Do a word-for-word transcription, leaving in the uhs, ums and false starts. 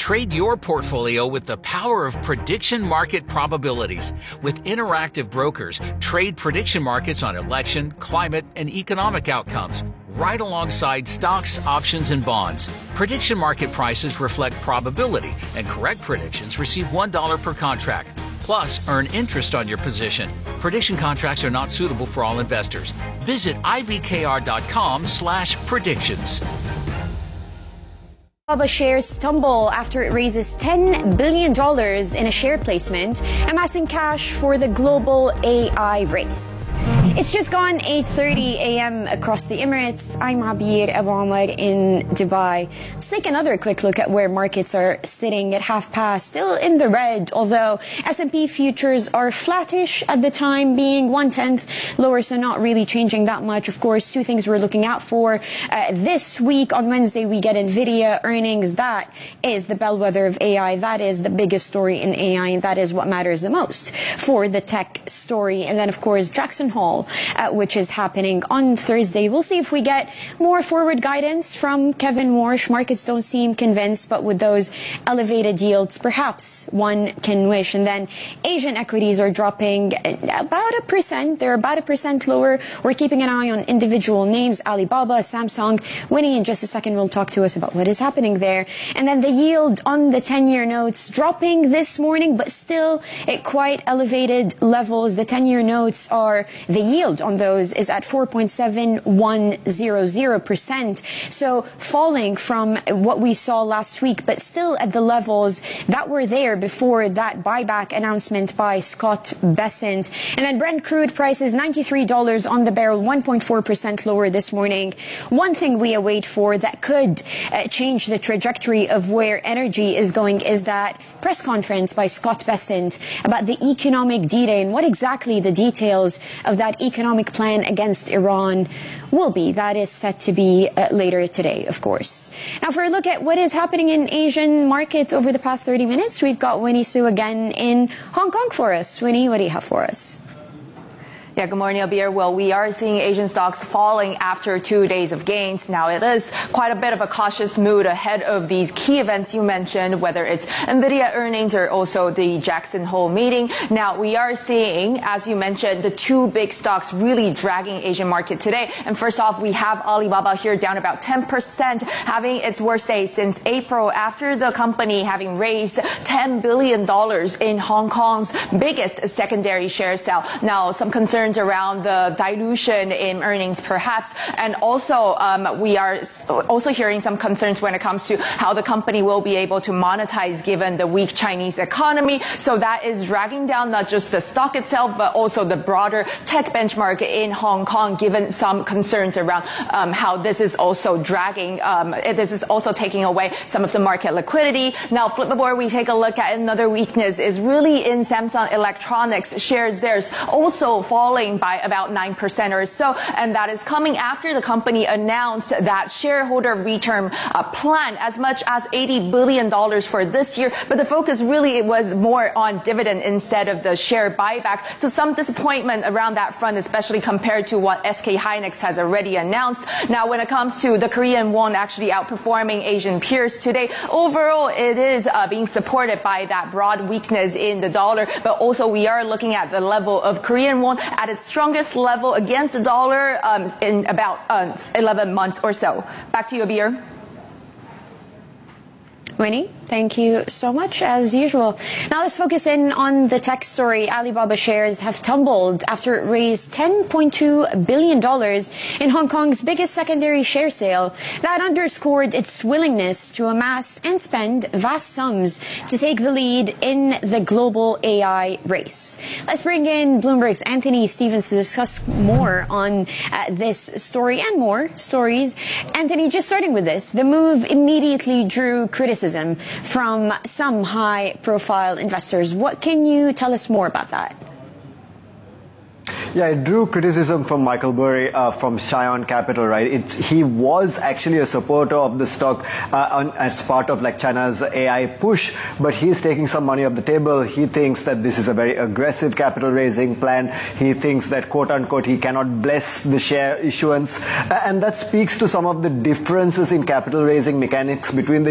Trade your portfolio with the power of prediction market probabilities. With interactive brokers, trade prediction markets on election, climate, and economic outcomes, right alongside stocks, options, and bonds. Prediction market prices reflect probability, and correct predictions receive one dollar per contract. Plus, earn interest on your position. Prediction contracts are not suitable for all investors. Visit ibkr.com slash predictions. Alibaba shares stumble after it raises ten billion dollars in a share placement, amassing cash for the global A I race. It's just gone eight thirty a m across the Emirates. I'm Abir Abu Omar in Dubai. Let's take another quick look at where markets are sitting at half past, still in the red, although S and P futures are flattish at the time, being one-tenth lower, so not really changing that much. Of course, two things we're looking out for. Uh, this week, on Wednesday, we get NVIDIA earnings. That is the bellwether of A I. That is the biggest story in A I, and that is what matters the most for the tech story. And then, of course, Jackson Hole, uh, which is happening on Thursday. We'll see if we get more forward guidance from Kevin Warsh. Markets don't seem convinced, but with those elevated yields, perhaps one can wish. And then Asian equities are dropping about a percent. They're about a percent lower. We're keeping an eye on individual names, Alibaba, Samsung. Winnie, in just a second, will talk to us about what is happening there. And then the yield on the ten-year notes dropping this morning, but still at quite elevated levels. The ten-year notes are, the yield on those is at four point seven one zero zero percent. So falling from what we saw last week, but still at the levels that were there before that buyback announcement by Scott Bessent. And then Brent crude prices ninety-three dollars on the barrel, one point four percent lower this morning. One thing we await for that could uh, change the trajectory of where energy is going is that press conference by Scott Bessent about the economic data and what exactly the details of that economic plan against Iran will be. That is set to be uh, later today, of course. Now, for a look at what is happening in Asian markets over the past thirty minutes, we've got Winnie Su again in Hong Kong for us. Winnie, what do you have for us? Yeah, good morning, Abir. Well, we are seeing Asian stocks falling after two days of gains. Now, it is quite a bit of a cautious mood ahead of these key events you mentioned, whether it's NVIDIA earnings or also the Jackson Hole meeting. Now, we are seeing, as you mentioned, the two big stocks really dragging Asian market today. And first off, we have Alibaba here down about ten percent, having its worst day since April after the company having raised ten billion dollars in Hong Kong's biggest secondary share sale. Now, some concern around the dilution in earnings perhaps, and also um, we are also hearing some concerns when it comes to how the company will be able to monetize given the weak Chinese economy. So that is dragging down not just the stock itself but also the broader tech benchmark in Hong Kong, given some concerns around um, how this is also dragging, um, this is also taking away some of the market liquidity. Now, flip the board, we take a look at another weakness is really in Samsung Electronics. Shares there's also falling by about nine percent or so, and that is coming after the company announced that shareholder return uh, plan as much as eighty billion dollars for this year, but the focus really it was more on dividend instead of the share buyback. So some disappointment around that front, especially compared to what S K Hynix has already announced. Now, when it comes to the Korean won actually outperforming Asian peers today, overall it is uh, being supported by that broad weakness in the dollar, but also we are looking at the level of Korean won at its strongest level against the dollar um, in about uh, eleven months or so. Back to you, Abir. Winnie, thank you so much, as usual. Now let's focus in on the tech story. Alibaba shares have tumbled after it raised ten point two billion dollars in Hong Kong's biggest secondary share sale. That underscored its willingness to amass and spend vast sums to take the lead in the global A I race. Let's bring in Bloomberg's Anthony Stevens to discuss more on uh, this story and more stories. Anthony, just starting with this, the move immediately drew criticism from some high-profile investors. What can you tell us more about that? Yeah, it drew criticism from Michael Burry uh, from Scion Capital, right? It, he was actually a supporter of the stock uh, on, as part of like China's A I push, but he's taking some money off the table. He thinks that this is a very aggressive capital raising plan. He thinks that, quote unquote, he cannot bless the share issuance. Uh, and that speaks to some of the differences in capital raising mechanics between the